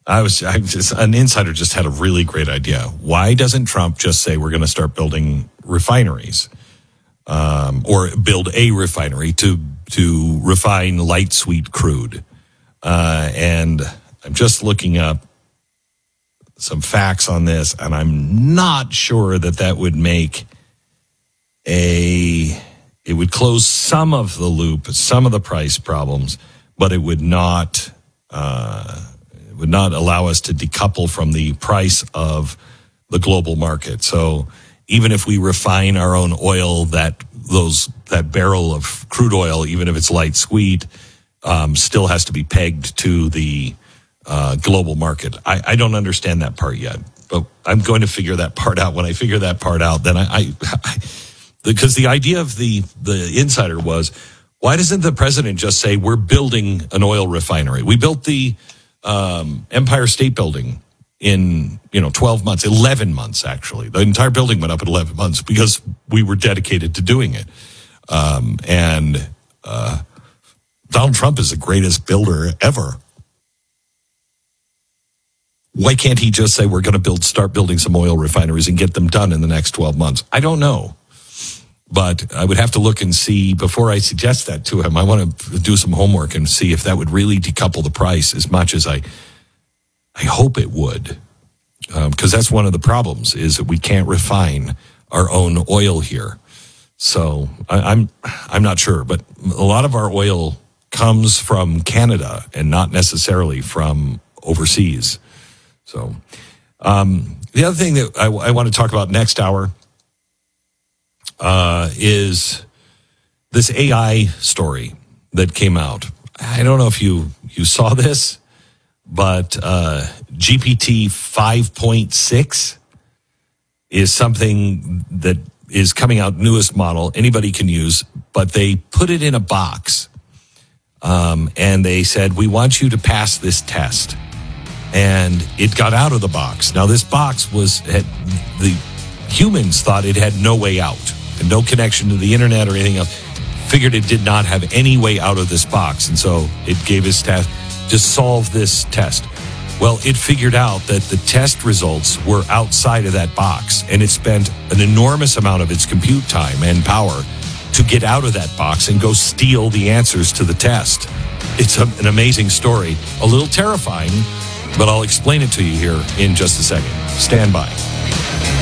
An insider just had a really great idea. Why doesn't Trump just say we're going to start building refineries, or build a refinery to refine light sweet crude? And I'm just looking up some facts on this, and I'm not sure that would make it would close some of the loop, some of the price problems, but it would not allow us to decouple from the price of the global market. So even if we refine our own oil, that barrel of crude oil, even if it's light sweet, still has to be pegged to the global market. I don't understand that part yet, but I'm going to figure that part out. When I figure that part out, then because the idea of the insider was, why doesn't the president just say we're building an oil refinery? We built the Empire State Building in 12 months, 11 months actually. The entire building went up in 11 months because we were dedicated to doing it. And Donald Trump is the greatest builder ever. Why can't he just say we're going to start building some oil refineries and get them done in the next 12 months? I don't know. But I would have to look and see before I suggest that to him. I want to do some homework and see if that would really decouple the price as much as I hope it would. Because that's one of the problems, is that we can't refine our own oil here. So I'm not sure, but a lot of our oil comes from Canada and not necessarily from overseas. So the other thing that I want to talk about next hour is this AI story that came out. I don't know if you saw this, but GPT 5.6 is something that is coming out, newest model. Anybody can use, but they put it in a box, and they said, we want you to pass this test. And it got out of the box. Now, this box the humans thought it had no way out and no connection to the internet or anything else. Figured it did not have any way out of this box. And so it gave us task to solve this test. Well, it figured out that the test results were outside of that box, and it spent an enormous amount of its compute time and power to get out of that box and go steal the answers to the test. It's an amazing story, a little terrifying, but I'll explain it to you here in just a second. Stand by.